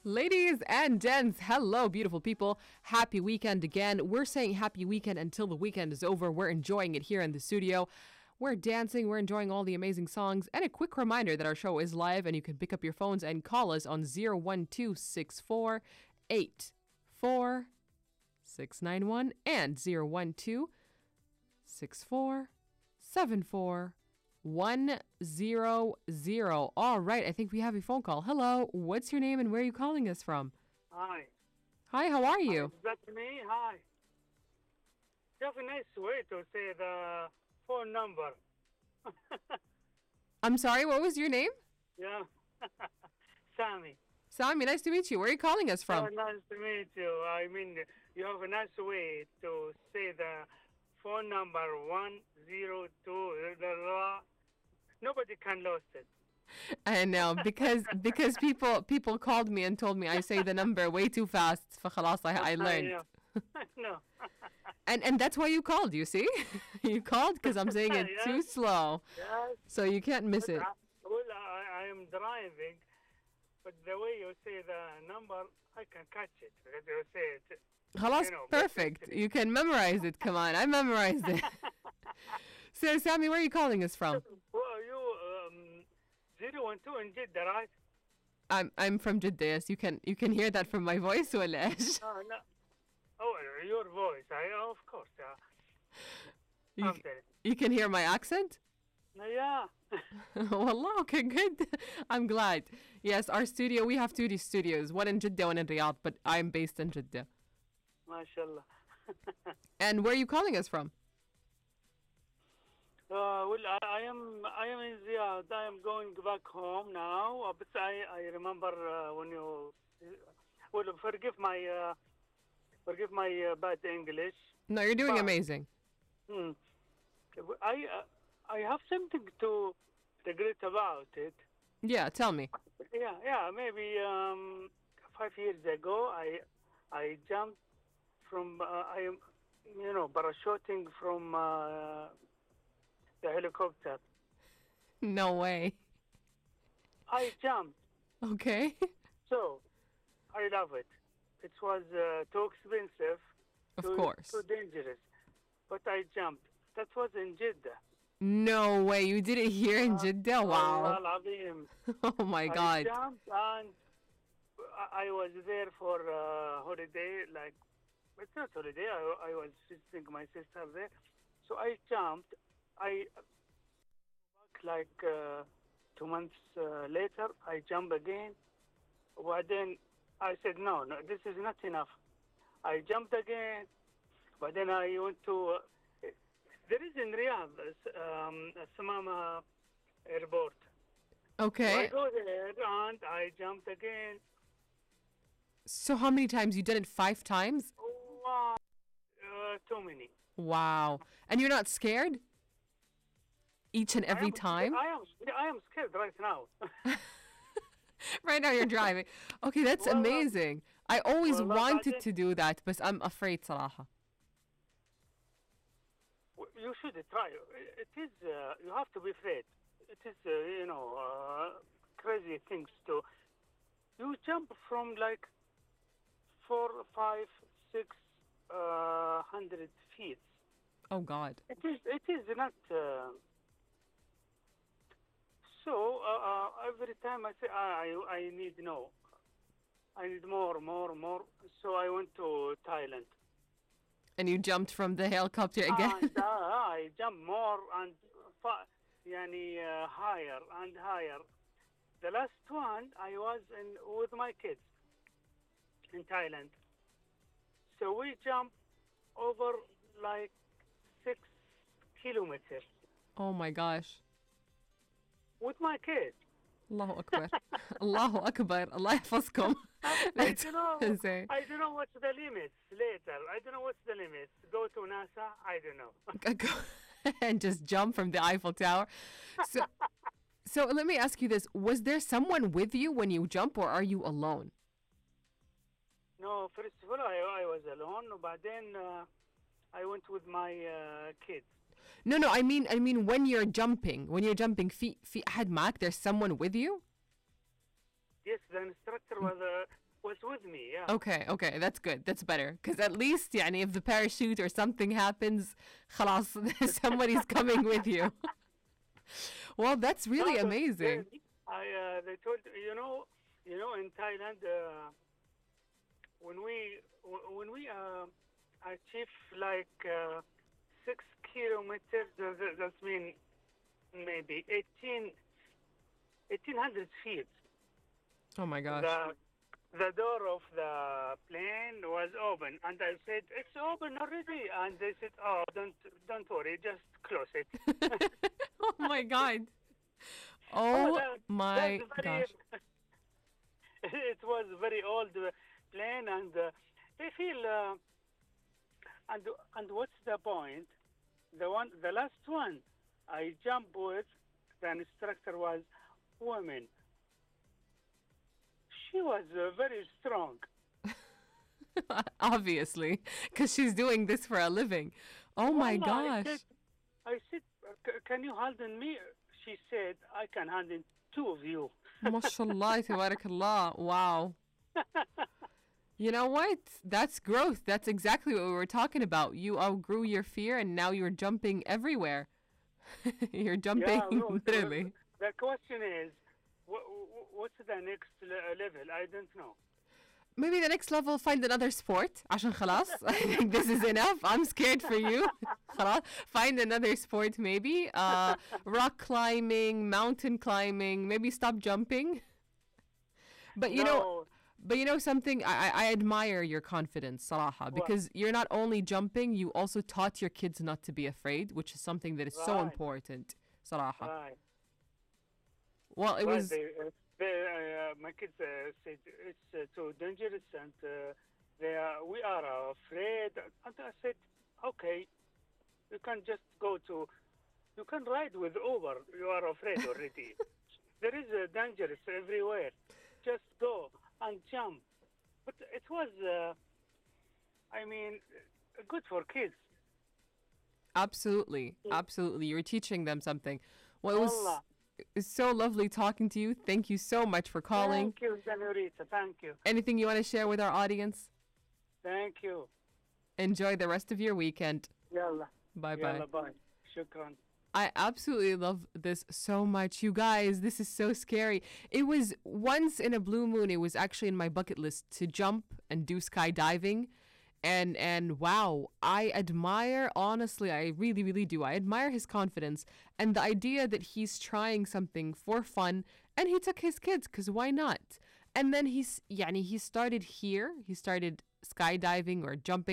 Ladies and gents, hello, beautiful people. Happy weekend again. We're saying happy weekend until the weekend is over. We're enjoying it here in the studio. We're dancing, we're enjoying all the amazing songs. And a quick reminder that our show is live and you can pick up your phones and call us on 0126484 and 0126474 All right, I think we have a phone call. Hello, what's your name and where are you calling us from? Hi. Hi, how are you? Is that me? Hi. You have a nice way to say the phone number. I'm sorry, what was your name? Yeah. Sammy. Sammy, nice to meet you. Where are you calling us from? Nice to meet you. I mean, you have a nice way to say the phone number 102. Nobody can lose it. I know, because people called me and told me I say the number way too fast. فخلاص, I learned. No. And that's why you called, you see? You called because I'm saying it too slow. Yes. So you can't miss it. Well, I am driving, but the way you say the number, I can catch it. Because you say it. خلاص, perfect. You can memorize it. Come on, I memorized it. So, Sammy, where are you calling us from? Well, you 012 in Jeddah, right? I'm from Jeddah. Yes, you can hear that from my voice, ولا إيش? No. Oh, your voice. Of course. You can hear my accent? Yeah. Wallah, okay, good. I'm glad. Yes, our studio, we have two studios, one in Jeddah, one in Riyadh, but I'm based in Jeddah. MashaAllah. And where are you calling us from? Well, I am in Riyadh. I am going back home now. But I remember when you... Well, forgive my bad English. No, you're doing amazing. I have something to regret about it. Yeah, tell me. Yeah. Maybe 5 years ago, I jumped from parachuting from the helicopter. No way. I jumped. Okay. So I love it. It was too expensive. Of course. Too dangerous. But I jumped. That was in Jeddah. No way. You did it here in Jeddah? Wow. Oh my God. I jumped and I was there for holiday. Like, it's not holiday. I was visiting my sister there. So I jumped. I back like 2 months later. I jumped again. But then I said, no, this is not enough. I jumped again. But then I went to... there is in Riyadh, Samama Airport. Okay. So I go there and I jumped again. So how many times? You did it 5 times? Wow. Too many. Wow. And you're not scared? Each and every time? I am scared right now. Right now you're driving. Okay, that's amazing. I always wanted to do that, but I'm afraid صراحة. You should try. It is, you have to be afraid. It is, crazy things to... You jump from like 4, 5, 6 hundred feet. Oh God. It is not... So every time I say, I need more. So I went to Thailand. And you jumped from the helicopter again? And, I jumped more and higher and higher. The last one, I was with my kids in Thailand. So we jumped over like 6 kilometers. Oh my gosh. With my kids. Allahu Akbar. Allahu Akbar. Allah يحفظكم. That's insane. I don't know what's the limits later. I don't know what's the limits. Go to NASA? I don't know. And just jump from the Eiffel Tower. So let me ask you this. Was there someone with you when you jump or are you alone? No, first of all, I was alone. But then I went with my kids. No, I mean when you're jumping في أحد معك, there's someone with you? Yes, the instructor was was with me. Yeah. Okay, okay, that's good. That's better. Because at least, يعني, if the parachute or something happens, خلاص, somebody's coming with you. Well, that's really No, but amazing. they told in Thailand when we achieve like 6 kilometers, that mean maybe 1,800 feet. Oh my gosh. The door of the plane was open, and I said, "It's open already." And they said, "Oh, don't worry, just close it." Oh my God. Oh, Oh that, my that's very, gosh. it was very old plane, and they feel. And what's the point? The last one, I jumped with. The instructor was woman. She was very strong. Obviously, because she's doing this for a living. Oh my Wallah, gosh. I said, can you handle me? She said, I can handle two of you. MashaAllah, tabarakallah. Wow. You know what? That's growth. That's exactly what we were talking about. You outgrew your fear and now you're jumping everywhere. You're jumping Yeah, no, literally. the question is, what's the next level? I don't know. Maybe the next level, find another sport. عشان خلاص. I think this is enough. I'm scared for you. خلاص. Find another sport maybe. Rock climbing, mountain climbing. Maybe stop jumping. But No, but you know something? I admire your confidence, Salaha, because you're not only jumping, you also taught your kids not to be afraid, which is something that is so right, important, Salaha. right. Well, it But was my kids said it's too dangerous, and we are afraid. And I said, okay, you can just you can ride with Uber. You are afraid already. There is dangerous everywhere. Just go and jump. But it was, good for kids. absolutely, absolutely. You were teaching them something. Well, Allah. it's so lovely talking to you. Thank you so much for calling. Thank you, Senorita. Thank you. Anything you want to share with our audience? Thank you. Enjoy the rest of your weekend. Yalla. Bye bye. Yalla, bye. Shukran. I absolutely love this so much. You guys, this is so scary. It was once in a blue moon, it was actually in my bucket list to jump and do skydiving. And wow, I admire, honestly, I really, really do. I admire his confidence and the idea that he's trying something for fun and he took his kids, because why not? And then he started here, he started skydiving or jumping